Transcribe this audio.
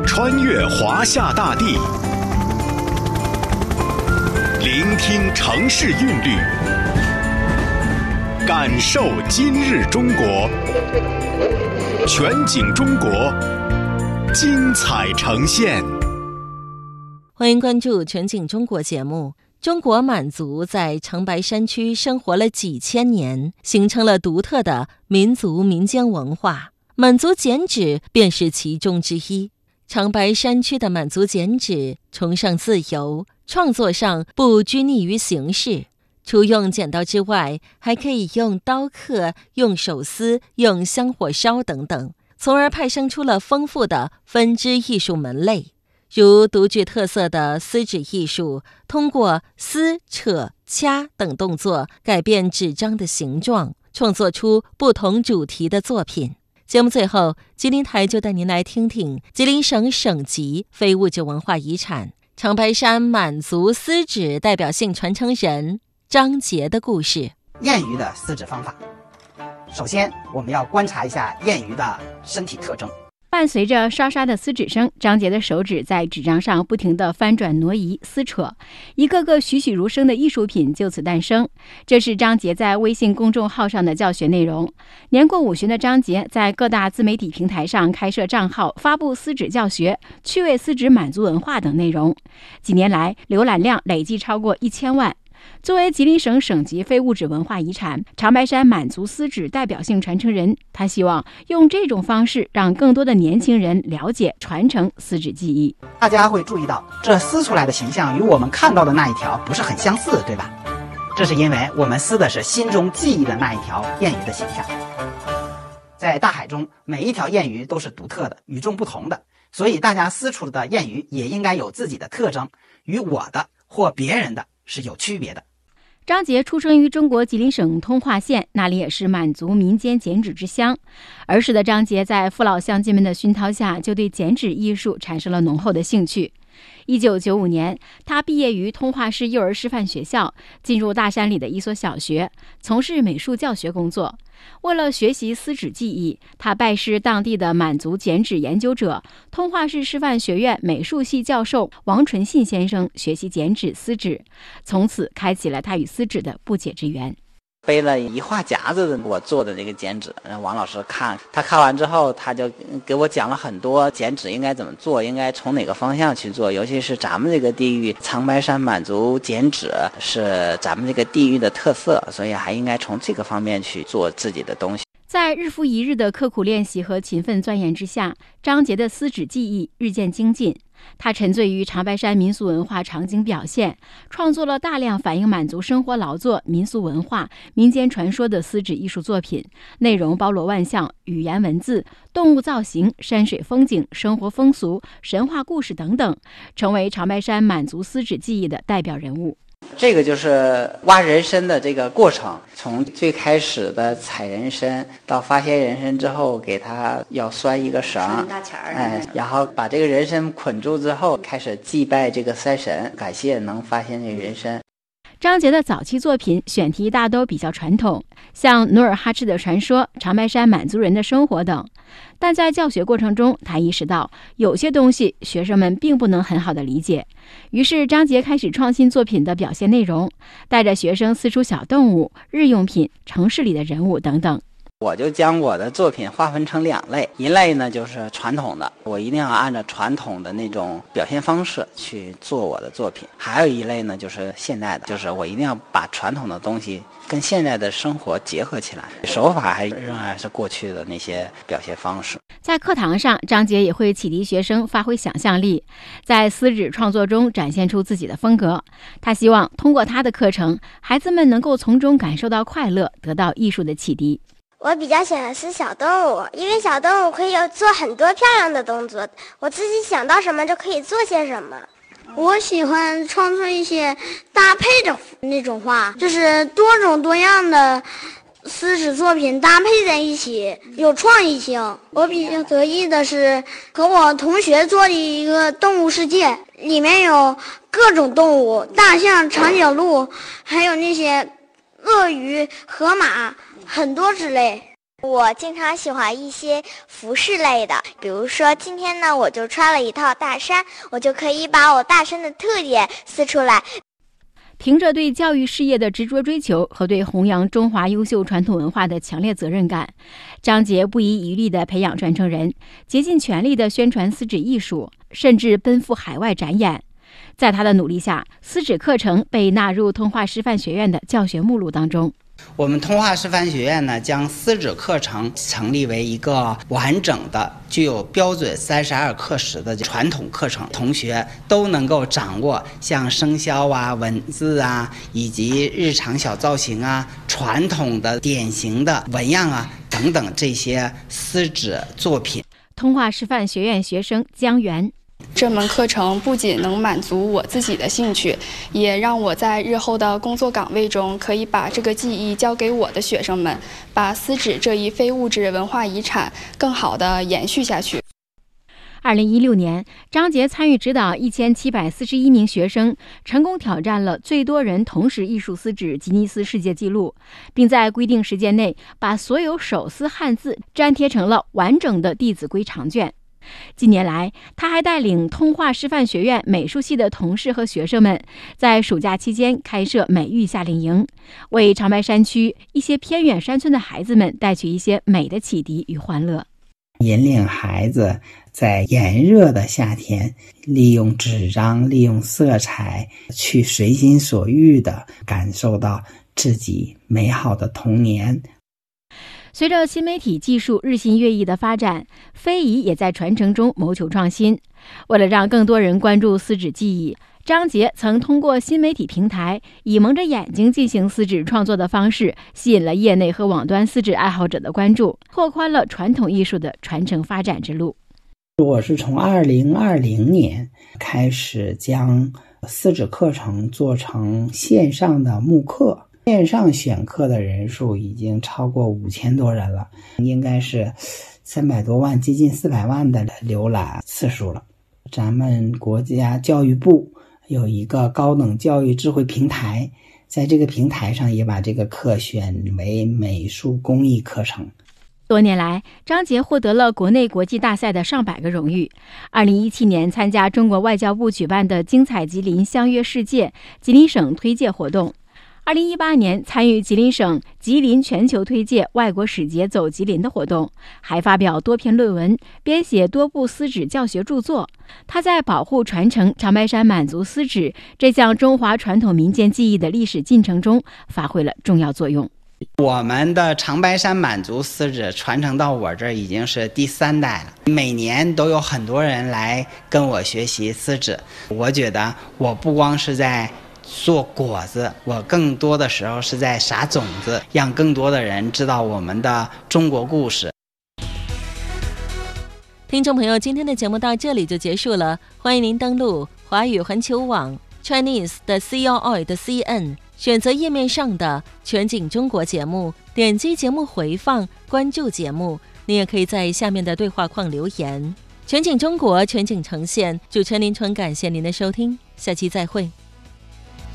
穿越华夏大地，聆听城市韵律，感受今日中国。全景中国，精彩呈现。 欢迎关注全景中国节目。中国满族在长白山区生活了几千年，形成了独特的民族民间文化，满族剪纸便是其中之一。长白山区的满族剪纸崇尚自由，创作上不拘泥于形式，除用剪刀之外，还可以用刀刻、用手撕、用香火烧等等，从而派生出了丰富的分支艺术门类。如独具特色的撕纸艺术，通过撕、扯、掐等动作改变纸张的形状，创作出不同主题的作品。节目最后，吉林台就带您来听听吉林省省级非物质文化遗产长白山满族撕纸代表性传承人张杰的故事。 燕鱼的撕纸方法，首先我们要观察一下燕鱼的身体特征。 伴随着刷刷的撕纸声，张杰的手指在纸张上不停地翻转挪移撕扯，一个个栩栩如生的艺术品就此诞生。这是张杰在微信公众号上的教学内容。年过50的张杰在各大自媒体平台上开设账号，发布撕纸教学、趣味撕纸满族文化等内容。几年来，浏览量累计超过1000万。作为吉林省省级非物质文化遗产，长白山满族撕纸代表性传承人，他希望用这种方式让更多的年轻人了解、传承撕纸技艺。 大家会注意到，这撕出来的形象与我们看到的那一条不是很相似，对吧？这是因为我们撕的是心中记忆的那一条燕鱼的形象。在大海中，每一条燕鱼都是独特的、与众不同的，所以大家撕出的燕鱼也应该有自己的特征，与我的或别人的是有区别的。 张杰出生于中国吉林省通化县，那里也是满族民间剪纸之乡。儿时的张杰在父老乡亲们的熏陶下，就对剪纸艺术产生了浓厚的兴趣。1995年，他毕业于通化市幼儿师范学校，进入大山里的一所小学，从事美术教学工作。为了学习撕纸技艺，他拜师当地的满族剪纸研究者、通化市师范学院美术系教授王纯信先生学习剪纸撕纸，从此开启了他与撕纸的不解之缘。 背了一画夹子的我做的这个剪纸，王老师他看完之后，他就给我讲了很多剪纸应该怎么做，应该从哪个方向去做，尤其是咱们这个地域长白山满族剪纸是咱们这个地域的特色，所以还应该从这个方面去做自己的东西。 在日复一日的刻苦练习和勤奋钻研之下，张杰的撕纸技艺日渐精进。他沉醉于长白山民俗文化场景表现，创作了大量反映满族生活劳作、民俗文化、民间传说的撕纸艺术作品，内容包罗万象，语言文字、动物造型、山水风景、生活风俗、神话故事等等，成为长白山满族撕纸技艺的代表人物。 这个就是挖人参的这个过程，从最开始的采人参到发现人参之后，给它要拴一个绳，然后把这个人参捆住之后，开始祭拜这个山神，感谢能发现这个人参。 张杰的早期作品选题大都比较传统，像努尔哈赤的传说、长白山满族人的生活等。但在教学过程中，他意识到有些东西学生们并不能很好的理解，于是张杰开始创新作品的表现内容，带着学生撕出小动物、日用品、城市里的人物等等。 我就将我的作品划分成2类，一类呢就是传统的，我一定要按照传统的那种表现方式去做我的作品；还有一类呢就是现代的，就是我一定要把传统的东西跟现在的生活结合起来，手法仍然是过去的那些表现方式。 在课堂上，张杰也会启迪学生发挥想象力，在撕纸创作中展现出自己的风格。他希望通过他的课程，孩子们能够从中感受到快乐，得到艺术的启迪。 我比较喜欢撕小动物，因为小动物可以做很多漂亮的动作，我自己想到什么就可以做些什么。 我喜欢创作一些搭配的那种画，就是多种多样的撕纸作品搭配在一起，有创意性。我比较得意的是和我同学做的一个动物世界，里面有各种动物，大象、长颈鹿，还有那些鳄鱼、河马，很多之类。 我经常喜欢一些服饰类的，比如说今天呢，我就穿了一套大衫，我就可以把我大衫的特点撕出来。 凭着对教育事业的执着追求和对弘扬中华优秀传统文化的强烈责任感，张杰不遗余力地培养传承人，竭尽全力地宣传丝纸艺术，甚至奔赴海外展演。在他的努力下，丝纸课程被纳入通化师范学院的教学目录当中。 我们通化师范学院呢，将丝纸课程成立为一个完整的、具有标准32课时的传统课程，同学都能够掌握像生肖啊、文字啊，以及日常小造型啊、传统的典型的纹样啊等等这些丝纸作品。 通化师范学院学生江源。 这门课程不仅能满足我自己的兴趣，也让我在日后的工作岗位中可以把这个技艺交给我的学生们，把丝纸这一非物质文化遗产更好地延续下去。 2016年，张杰参与指导1741名学生，成功挑战了最多人同时艺术丝纸吉尼斯世界纪录，并在规定时间内把所有手撕汉字粘贴成了完整的《弟子规》长卷。近年来，他还带领通化师范学院美术系的同事和学生们，在暑假期间开设美育夏令营，为长白山区一些偏远山村的孩子们带去一些美的启迪与欢乐。 引领孩子在炎热的夏天，利用纸张、利用色彩，去随心所欲地感受到自己美好的童年。 随着新媒体技术日新月异的发展，非遗也在传承中谋求创新。为了让更多人关注丝纸技艺，张杰曾通过新媒体平台，以蒙着眼睛进行丝纸创作的方式，吸引了业内和网端丝纸爱好者的关注，拓宽了传统艺术的传承发展之路。 我是从2020年开始将丝纸课程做成线上的慕课，线上选课的人数已经超过5000多人了，应该是300多万，接近400万的浏览次数了。咱们国家教育部有一个高等教育智慧平台，在这个平台上也把这个课选为美术工艺课程。 多年来，张杰获得了国内国际大赛的上百个荣誉。2017年参加中国外交部举办的精彩吉林相约世界吉林省推介活动，2018年参与吉林省吉林全球推介外国使节走吉林的活动，还发表多篇论文，编写多部丝纸教学著作。他在保护传承长白山满族丝纸这项中华传统民间技艺的历史进程中发挥了重要作用。 我们的长白山满族丝纸传承到我这儿已经是第3代了，每年都有很多人来跟我学习丝纸。我觉得我不光是在做果子，我更多的时候是在撒种子，让更多的人知道我们的中国故事。 听众朋友，今天的节目到这里就结束了，欢迎您登录华语环球网 Chinese 的 COI 的 CN， 选择页面上的全景中国节目，点击节目回放，关注节目。您也可以在下面的对话框留言。全景中国，全景呈现，主持人林纯，感谢您的收听，下期再会。